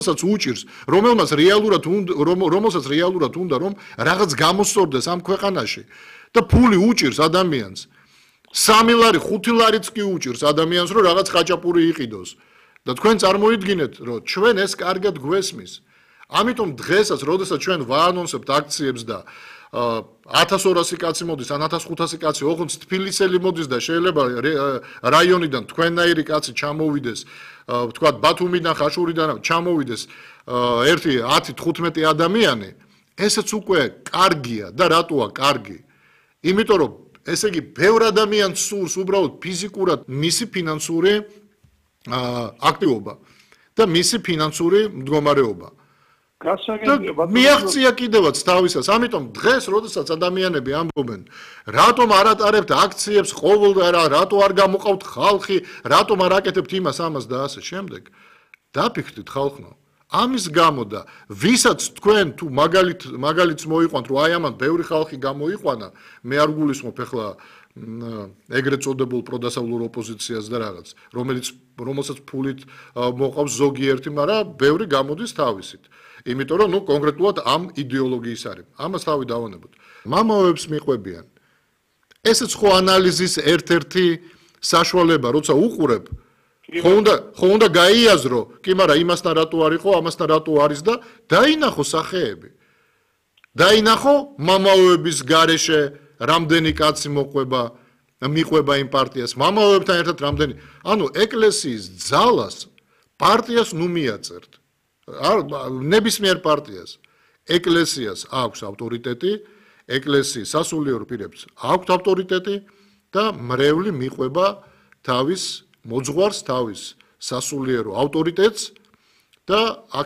უჭირს, რომელსაც რეალურად უნდა რომ რაღაც გამოსწორდეს ამ ქვეყანაში და ფული უჭირს ადამიანს. 3 ლარი, 5 ლარიც კი უჭირს ადამიანს, რომ რაღაც ხაჭაპური იყიდოს. და თქვენ წარმოიდგინეთ, რომ ჩვენ ეს კარგად გვესმის. ამიტომ დღესაც, როდესაც ჩვენ ვაანონსებთ აქციებს და 1200 კაცი მოდის, ან 1500 კაცი, ოღონდ თბილისელი მოდის და შეიძლება რაიონიდან თქვენნაირი კაცი ჩამოვიდეს, თქვათ ბათუმიდან, ხაშურიდან ჩამოვიდეს 10-15 ადამიანი, ესეც უკვე კარგია და რატოა კარგი? იმიტომ რომ ესე იგი ბევრ ადამიანს სურს უბრალოდ ფიზიკურად მისი ფინანსური აქტივობა და მისი ფინანსური მდგომარეობა. მიაღწია კიდევაც თავისას, ამიტომ დღეს, როდესაც ადამიანები ამბობენ, რატომ არ ატარებთ აქციებს ყოველ რატო არ გამოყავთ ხალხი, რატომ არ აკეთებთ იმას, ამას და ასე შემდეგ, დაფიქრდით ხალხო. ამის გამო და ვისაც თქვენ თუ მაგალითს მოიყვანთ, რომ აი ამან ბევრი ხალხი გამოიყვანა, მე არ გულისხმობ ახლა ეგრეთ წოდებულ პროდასავლურ ოპოზიციას და რაღაც, რომელსაც ფულით მოყავს ზოგიერთი, მაგრამ ბევრი გამოდის თავისით. იმიტომ რომ კონკრეტულად ამ იდეოლოგიის არის. ამას თავი დავანებოთ. მამაოებს მიყვებიან. ესეც ხო ანალიზის ერთ-ერთი საშუალება, როცა უყურებ, ხო უნდა გაიაზრო, კი, მაგრამ იმასთან რატო არ იყო, ამასთან რატო არის და დაინახო სახეები. დაინახო მამაოების გარეშე რამდენი კაცი მიყვება იმ პარტიას, მამაოებთან ერთად რამდენი. ანუ ეკლესიის ძალას პარტიას ნუ მიაწერთ. ნებისმიერ პარტიას. ეკლესიას აქვს ავტორიტეტი, ეკლესიის სასულიერო პირებს აქვს ავტორიტეტი და მრევლი მიყვება თავის მოძღვარს, თავის სასულიერო ავტორიტეტს და აქ